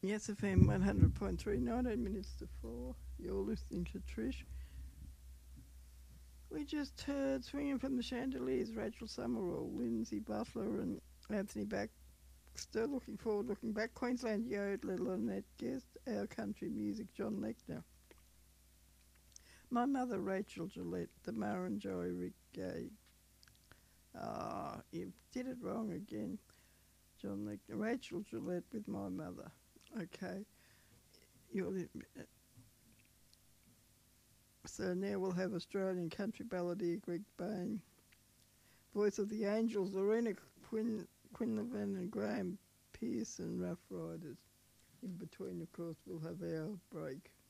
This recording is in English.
Yes, FM 100.3, 19 minutes to 4. You're listening to Trish. We just heard Swinging from the Chandeliers, Rachel Summerall, Lindsay Butler, and Anthony Baxter. Looking forward, looking back. Queensland yodeler Lynette Guest, our country music, John Lechner. My mother, Rachel Gillette, the Maranjoy Rick Gay. You did it wrong again, John Lechner. Rachel Gillette with my mother. Okay. So now we'll have Australian country balladeer Greg Bain. Voice of the Angels, Lorena Quinlivan and Graham Pearson, Rough Riders. In between, of course, we'll have our break.